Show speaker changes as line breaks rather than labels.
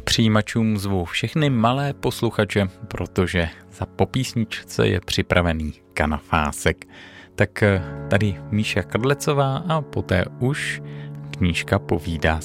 přijímačům zvu všechny malé posluchače, protože za popísničce je připravený kanafásek. Tak tady Míša Kadlecová a poté už knížka povídá